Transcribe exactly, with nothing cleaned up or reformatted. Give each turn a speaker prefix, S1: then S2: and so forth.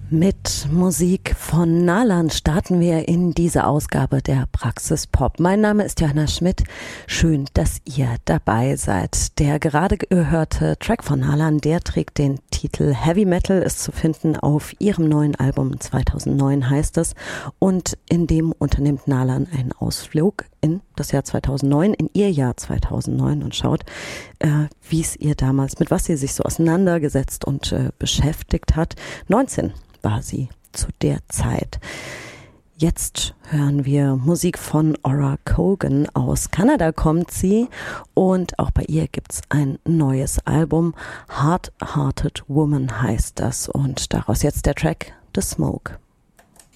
S1: Mit Musik von Nalan starten wir in diese Ausgabe der Praxis Pop. Mein Name ist Johanna Schmidt. Schön, dass ihr dabei seid. Der gerade gehörte Track von Nalan, der trägt den Titel Heavy Metal, ist zu finden auf ihrem neuen Album zweitausendneun heißt es. Und in dem unternimmt Nalan einen Ausflug in das Jahr zweitausendneun, in ihr Jahr zweitausendneun und schaut, äh, wie es ihr damals, mit was sie sich so auseinandergesetzt und äh, beschäftigt hat. neunzehn war sie zu der Zeit. Jetzt hören wir Musik von Aura Cogan. Aus Kanada kommt sie und auch bei ihr gibt's ein neues Album. Hard Hearted Woman heißt das und daraus jetzt der Track The Smoke.